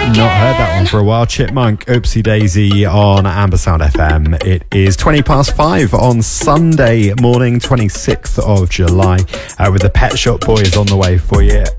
Not heard that one for a while. Chipmunk, Oopsie Daisy on Ambersound FM. It is 5:20 on Sunday morning, 26th of July, with the Pet Shop Boys on the way for you.